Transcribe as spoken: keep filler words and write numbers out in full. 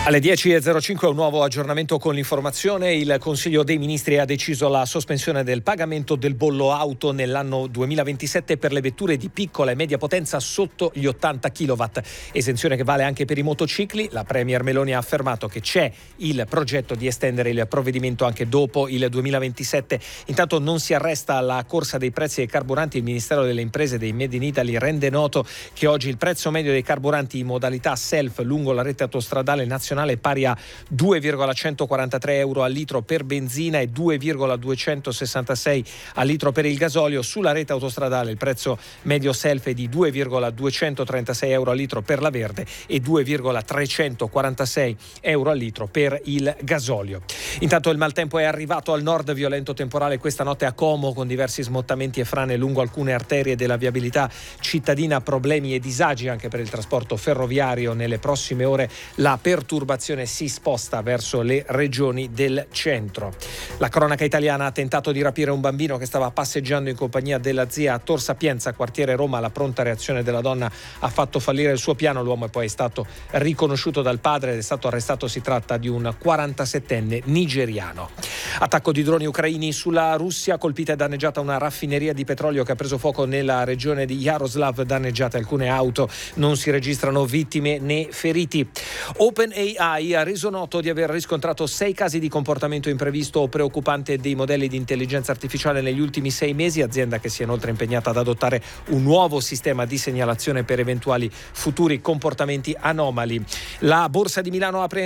Alle dieci e zero cinque un nuovo aggiornamento con l'informazione. Il Consiglio dei Ministri ha deciso la sospensione del pagamento del bollo auto nell'anno duemilaventisette per le vetture di piccola e media potenza sotto gli ottanta chilowatt. Esenzione che vale anche per i motocicli. La Premier Meloni ha affermato che c'è il progetto di estendere il provvedimento anche dopo il duemilaventisette. Intanto non si arresta la corsa dei prezzi dei carburanti. Il Ministero delle Imprese e dei Made in Italy rende noto che oggi il prezzo medio dei carburanti in modalità self lungo la rete autostradale nazionale è pari a due virgola centoquarantatré euro al litro per benzina e due virgola duecentosessantasei al litro per il gasolio. Sulla rete autostradale il prezzo medio self è di due virgola duecentotrentasei euro al litro per la verde e due virgola trecentoquarantasei euro al litro per il gasolio. Intanto il maltempo è arrivato al nord, violento temporale questa notte a Como con diversi smottamenti e frane lungo alcune arterie della viabilità cittadina, problemi e disagi anche per il trasporto ferroviario. Nelle prossime ore la perturbazione si sposta verso le regioni del centro. La cronaca italiana ha tentato di rapire un bambino che stava passeggiando in compagnia della zia a Tor Sapienza, quartiere Roma. La pronta reazione della donna ha fatto fallire il suo piano. L'uomo è poi stato riconosciuto dal padre ed è stato arrestato. Si tratta di un quarantasettenne nigeriano. Attacco di droni ucraini sulla Russia, colpita e danneggiata una raffineria di petrolio che ha preso fuoco nella regione di Yaroslav, danneggiate alcune auto, non si registrano vittime né feriti. OpenAI ha reso noto di aver riscontrato sei casi di comportamento imprevisto o preoccupante dei modelli di intelligenza artificiale negli ultimi sei mesi, azienda che si è inoltre impegnata ad adottare un nuovo sistema di segnalazione per eventuali futuri comportamenti anomali. La Borsa di Milano apre